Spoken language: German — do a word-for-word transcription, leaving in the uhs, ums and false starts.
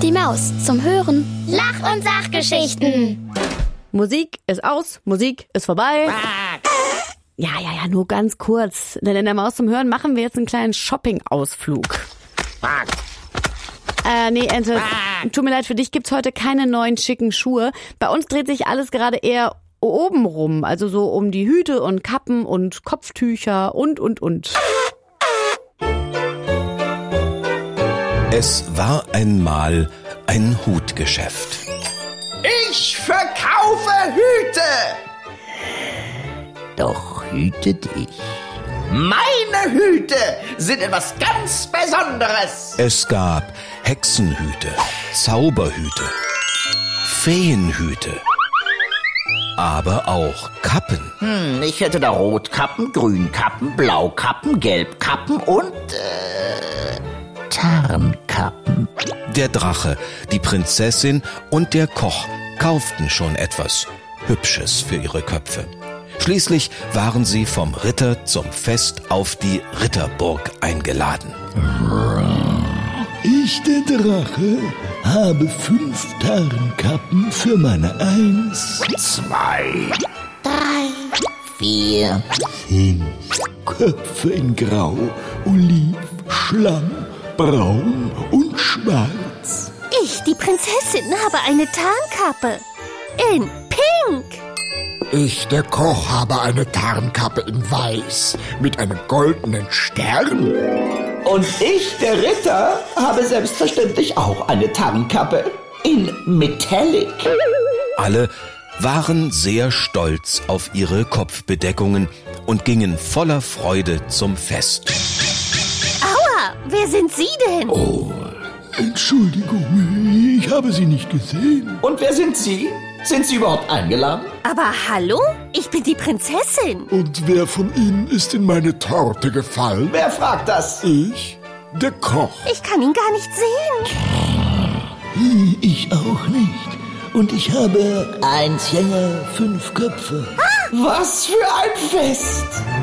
Die Maus zum Hören. Lach- und Sachgeschichten. Musik ist aus, Musik ist vorbei. Ja, ja, ja, nur ganz kurz. Denn in der Maus zum Hören machen wir jetzt einen kleinen Shopping-Ausflug. Äh, nee, Ente, tut mir leid, für dich gibt's heute keine neuen schicken Schuhe. Bei uns dreht sich alles gerade eher oben rum. Also so um die Hüte und Kappen und Kopftücher und, und, und. Es war einmal ein Hutgeschäft. Ich verkaufe Hüte! Doch hüte dich. Meine Hüte sind etwas ganz Besonderes. Es gab Hexenhüte, Zauberhüte, Feenhüte, aber auch Kappen. Hm, ich hätte da Rotkappen, Grünkappen, Blaukappen, Gelbkappen und äh, Tarnkappen. Der Drache, die Prinzessin und der Koch kauften schon etwas Hübsches für ihre Köpfe. Schließlich waren sie vom Ritter zum Fest auf die Ritterburg eingeladen. Ich, der Drache, habe fünf Tarnkappen für meine Eins, Zwei, drei, vier, fünf Köpfe in Grau, Oliv, Schlamm, Braun und Schwarz. Ich, die Prinzessin, habe eine Tarnkappe in Pink. Ich, der Koch, habe eine Tarnkappe in Weiß mit einem goldenen Stern. Und ich, der Ritter, habe selbstverständlich auch eine Tarnkappe in Metallic. Alle waren sehr stolz auf ihre Kopfbedeckungen und gingen voller Freude zum Fest. Aua, wer sind Sie denn? Oh, Entschuldigung, ich habe Sie nicht gesehen. Und wer sind Sie? Sind Sie überhaupt eingeladen? Aber hallo, ich bin die Prinzessin. Und wer von Ihnen ist in meine Torte gefallen? Wer fragt das? Ich, der Koch. Ich kann ihn gar nicht sehen. Ich auch nicht. Und ich habe eins, ja, fünf Köpfe. Was für ein Fest!